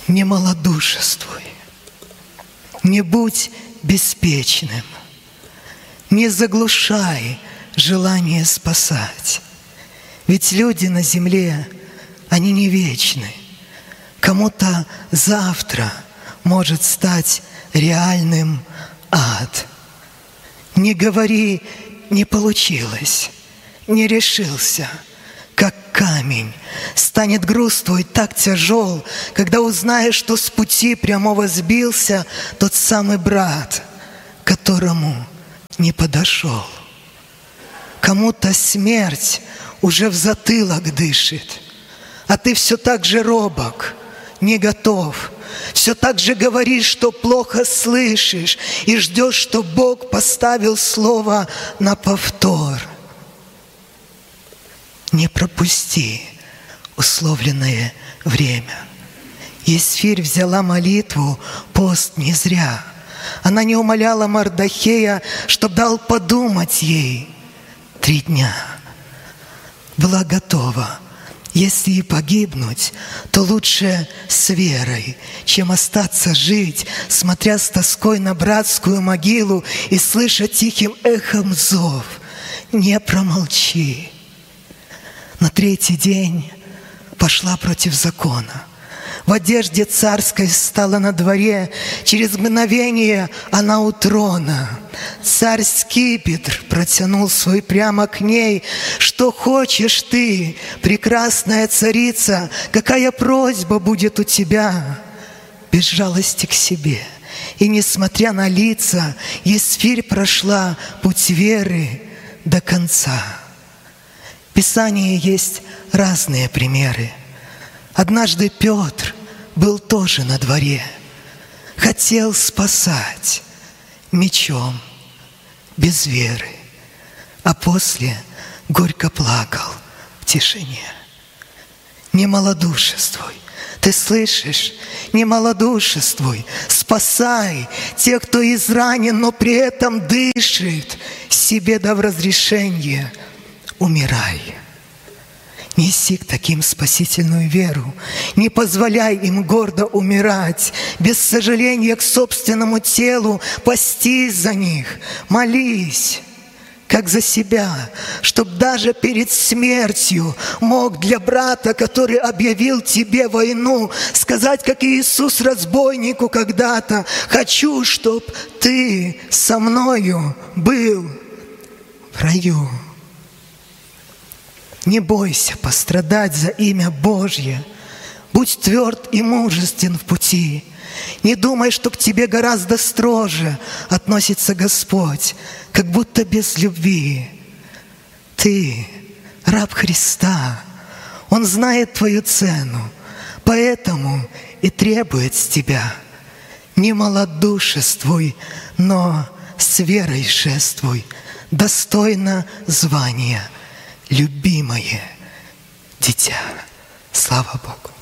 Не малодушествуй, не будь беспечным, не заглушай желание спасать. Ведь люди на земле, они не вечны. Кому-то завтра может стать реальным ад. Не говори «не получилось», «не решился», как камень. Станет груз твой так тяжел, когда узнаешь, что с пути прямого сбился тот самый брат, которому не подошел. Кому-то смерть уже в затылок дышит, а ты все так же робок, не готов. Все так же говоришь, что плохо слышишь, и ждешь, что Бог поставил слово на повтор. Не пропусти условленное время. Есфирь взяла молитву, пост не зря. Она не умоляла Мардохея, чтоб дал подумать ей 3 дня. Была готова. Если и погибнуть, то лучше с верой, чем остаться жить, смотря с тоской на братскую могилу и слыша тихим эхом зов. Не промолчи. На 3-й день пошла против закона. В одежде царской стала на дворе, через мгновение она у трона. Царь скипетр протянул свой прямо к ней. Что хочешь ты, прекрасная царица, какая просьба будет у тебя? Без жалости к себе. И несмотря на лица, Есфирь прошла путь веры до конца. В Писании есть разные примеры. Однажды Петр был тоже на дворе, хотел спасать мечом, без веры, а после горько плакал в тишине. Не малодушествуй, ты слышишь? Не малодушествуй, спасай тех, кто изранен, но при этом дышит, себе дав разрешение, умирай. Неси к таким спасительную веру, не позволяй им гордо умирать, без сожаления к собственному телу, постись за них, молись, как за себя, чтоб даже перед смертью мог для брата, который объявил тебе войну, сказать, как Иисус разбойнику когда-то: «Хочу, чтоб ты со мною был в раю». Не бойся пострадать за имя Божье. Будь тверд и мужествен в пути. Не думай, что к тебе гораздо строже относится Господь, как будто без любви. Ты раб Христа. Он знает твою цену, поэтому и требует с тебя. Не малодушествуй, но с верой шествуй, достойно звания. Любимое дитя. Слава Богу.